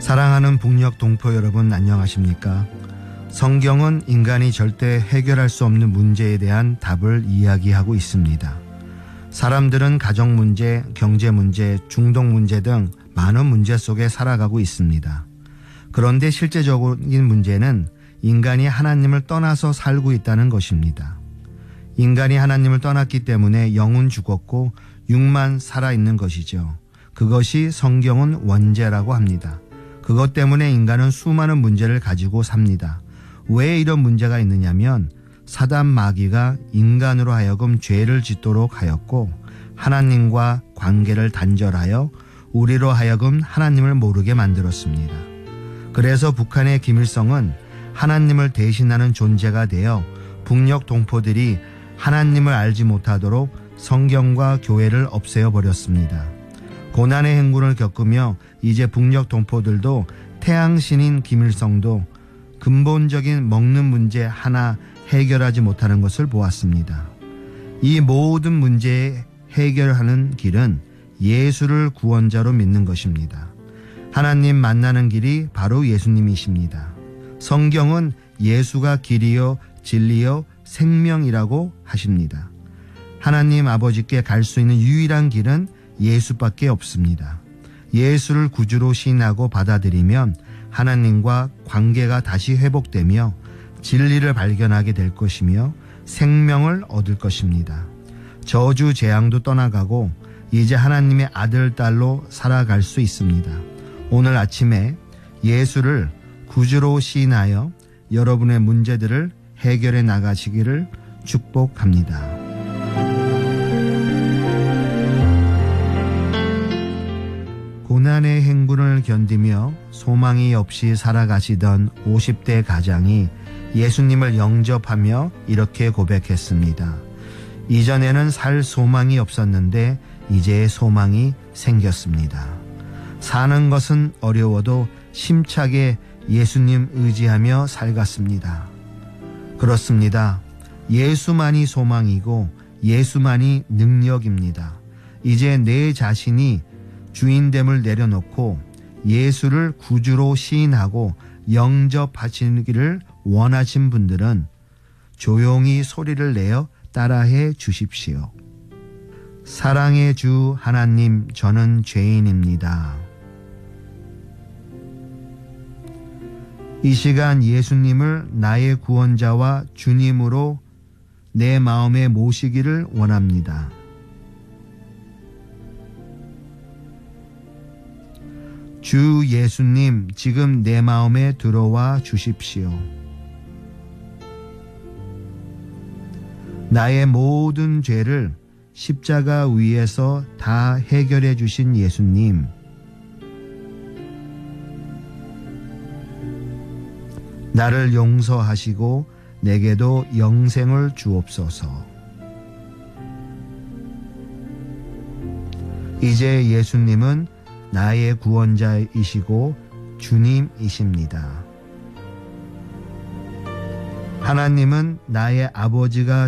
사랑하는 북녘 동포 여러분, 안녕하십니까? 성경은 인간이 절대 해결할 수 없는 문제에 대한 답을 이야기하고 있습니다. 사람들은 가정 문제, 경제 문제, 중독 문제 등 많은 문제 속에 살아가고 있습니다. 그런데 실제적인 문제는 인간이 하나님을 떠나서 살고 있다는 것입니다. 인간이 하나님을 떠났기 때문에 영은 죽었고 육만 살아있는 것이죠. 그것이 성경은 원죄라고 합니다. 그것 때문에 인간은 수많은 문제를 가지고 삽니다. 왜 이런 문제가 있느냐면 사단 마귀가 인간으로 하여금 죄를 짓도록 하였고 하나님과 관계를 단절하여 우리로 하여금 하나님을 모르게 만들었습니다. 그래서 북한의 김일성은 하나님을 대신하는 존재가 되어 북녘 동포들이 하나님을 알지 못하도록 성경과 교회를 없애어버렸습니다. 고난의 행군을 겪으며 이제 북녘 동포들도 태양신인 김일성도 근본적인 먹는 문제 하나 해결하지 못하는 것을 보았습니다. 이 모든 문제에 해결하는 길은 예수를 구원자로 믿는 것입니다. 하나님 만나는 길이 바로 예수님이십니다. 성경은 예수가 길이요 진리요 생명이라고 하십니다. 하나님 아버지께 갈 수 있는 유일한 길은 예수밖에 없습니다. 예수를 구주로 시인하고 받아들이면 하나님과 관계가 다시 회복되며 진리를 발견하게 될 것이며 생명을 얻을 것입니다. 저주 재앙도 떠나가고 이제 하나님의 아들, 딸로 살아갈 수 있습니다. 오늘 아침에 예수를 구주로 시인하여 여러분의 문제들을 해결해 나가시기를 축복합니다. 고난의 행군을 견디며 소망이 없이 살아가시던 50대 가장이 예수님을 영접하며 이렇게 고백했습니다. 이전에는 살 소망이 없었는데 이제 소망이 생겼습니다. 사는 것은 어려워도 심차게 예수님 의지하며 살갔습니다. 그렇습니다. 예수만이 소망이고 예수만이 능력입니다. 이제 내 자신이 주인됨을 내려놓고 예수를 구주로 시인하고 영접하시기를 원하신 분들은 조용히 소리를 내어 따라해 주십시오. 사랑의 주 하나님, 저는 죄인입니다. 이 시간 예수님을 나의 구원자와 주님으로 내 마음에 모시기를 원합니다. 주 예수님, 지금 내 마음에 들어와 주십시오. 나의 모든 죄를 십자가 위에서 다 해결해 주신 예수님, 나를 용서하시고 내게도 영생을 주옵소서. 이제 예수님은 나의 구원자이시고 주님이십니다. 하나님은 나의 아버지가